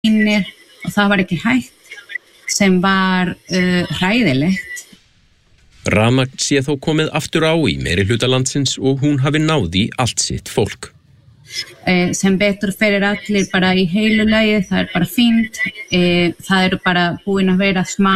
línir og það var ekki hægt sem var hræðilegt. Rafmagn sé þó komið aftur á í meirihluta landsins og hún hafi náð í allt sitt fólk. Sem betur fyrir allir bara í heilu lagi, það bara fínt. Það eru bara búin að vera smá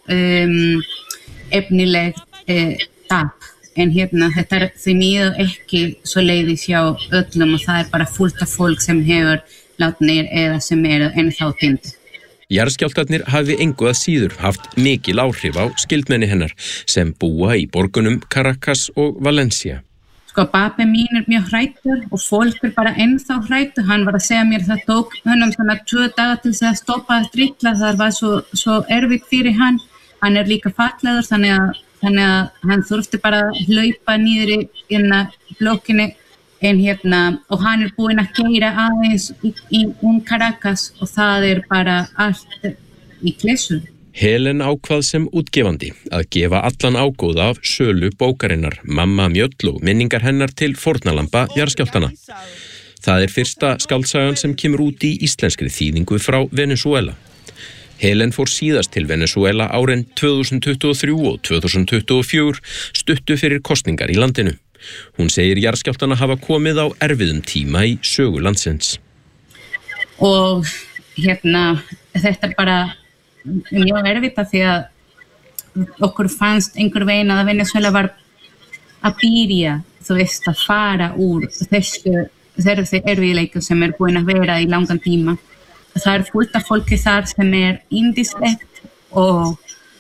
efnilegt tap. En þetta því miður ekki svo leiðis hjá öllum og það bara fullt af fólk sem hefur látnir eða sem ennþá týnd. Jarðskjálftarnir hafi engu að síður haft mikil áhrif á skyldmenni hennar sem búa í borgunum Caracas og Valencia. Pabbi mín mjög hræddur og fólk bara ennþá hræddur. Hann var að segja mér það tók honum svona 2 daga til þess að stoppa að drilla. Það var svo erfitt fyrir hann. Hann líka fatlaður þannig að hann þurfti bara að hlaupa niður í blokkinni og hann búinn að keyra aðeins í Caracas og það bara allt í klessu. Helen ákvað sem útgefandi að gefa allan ágóða af sölu bókarinnar Mamma Mjöll og minningar hennar til fórnarlamba jarðskjálftana. Það fyrsta skáldsagan sem kemur út í íslenskri þýðingu frá Venezuela. Helen fór síðast til Venezuela árin 2023 og 2024 stuttu fyrir kosningar í landinu. Hún segir jarðskjálftana hafa komið á erfiðum tíma í sögu landsins. Og þetta bara mjög erfitt af því að okkur fannst einhver veginn að Venezuela var að byrja, að fara úr þessu erfiðleika sem búin að vera í langan tíma. Það fullt af fólki þar sem yndislegt og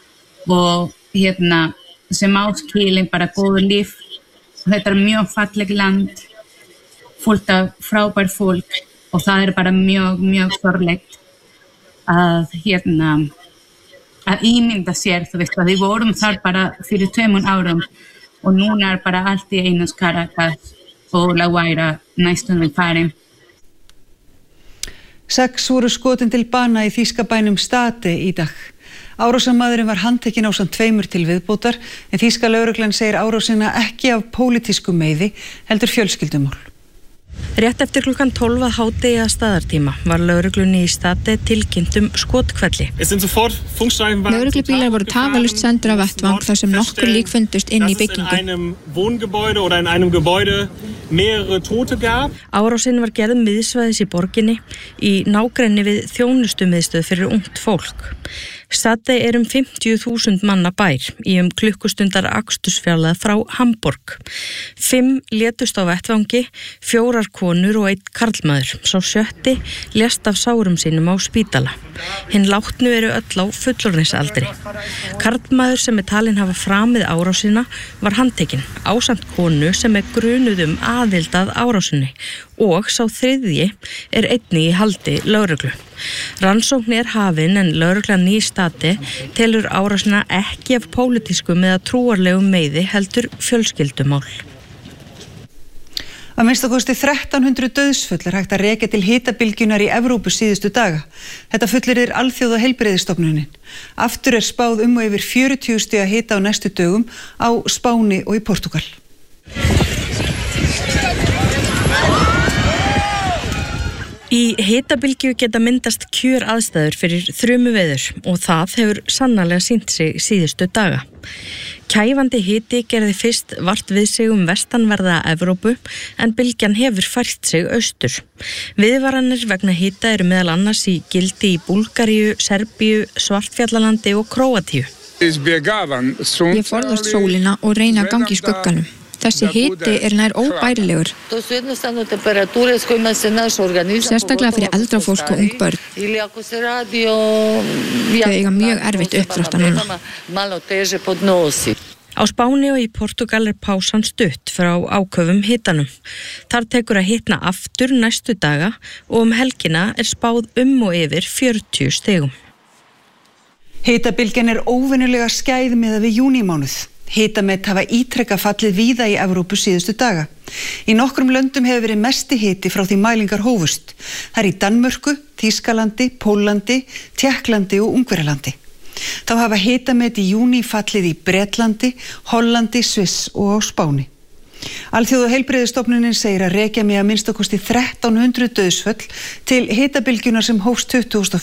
sem áskilin bara góðu líf. Þetta mjög falleg land, fullt af frábær fólk og það bara mjög sorglegt að ímynda sér, að við vorum þar bara fyrir 2 árum og núna bara allt í einu Caracas og La Guaira næstum við farin. 6 voru skotin til bana í þýska bænum Stade í dag. Árásarmaðurinn var handtekinn ásamt 2 til viðbótar en þýska lögreglan segir árásina ekki af pólitískum meiði heldur fjölskyldumál. Rétt eftir klukkan 12 að hádegi að staðartíma var lögreglunni í Stade tilkynnt skotkvelli. Lögreglubílar voru tafarlaust sendir á vettvang þar sem nokkur lík fundust inn í byggingu. Árásin var gerð miðsvæðis í borginni í nágrenni við þjónustumiðstöð fyrir ungt fólk. Stade 50.000 manna bær í klukkustundar akstursfjarlægð frá Hamborg. 5 létust á vettvangi, 4 konur og 1 karlmaður. Sá 7. lést af sárum sínum á spítala. Hinn látnu öll á fullorðinsaldri. Karlmaður sem talinn hafa framið árásina var handtekinn ásamt konu sem grunuð aðild að árásinni og sá 3. einnig í haldi lögreglu. Rannsókn hafin en lögreglan í Stade telur árásina ekki af pólitískum eða trúarlegum meiði heldur fjölskyldumál. Að minnsta kosti 1300 dauðsföll hægt að rekja til hitabylgjunnar í Evrópu síðustu daga. Þetta fullir alþjóða heilbrigðisstofnunin. Aftur spáð og yfir 40 stiga hita á næstu dögum á Spáni og í Portúgal. Í hitabylgju geta myndast kjöraðstæður fyrir þrumuveður og það hefur sannarlega sýnt sig síðustu daga. Kæfandi hiti gerði fyrst vart við sig vestanverða Evrópu en bylgjan hefur fært sig austur. Viðvaranir vegna hita meðal annars í gildi í Búlgaríu, Serbíu, Svartfjallalandi og Króatíu. Ég forðast sólina og reyna að ganga í skugganum. Þessi hiti nær óbærilegur. Sérstaklega fyrir eldra fólk og ung börn. Þau eiga mjög erfitt uppdráttar núna. Á Spáni og í Portúgal pásan stutt frá áköfum hitanum. Þar tekur að hitna aftur næstu daga og helgina spáð og yfir 40 stigum. Hitabylgjan óvenjulega skæð miðað við júnímánuð. Hitamet hafa ítrekka fallið víða í Evrópu síðustu daga. Í nokkrum löndum hefur verið mesti hiti frá því mælingar hófust. Það í Danmörku, Þýskalandi, Póllandi, Tékklandi og Ungverjalandi. Þá hafa hitamet í júní fallið í Bretlandi, Hollandi, Sviss og á Spáni. Alþjóðaheilbrigðisstofnunin segir að rekja megi að minnsta kosti 1300 dauðsföll til hitabylgjunnar sem hófst 25.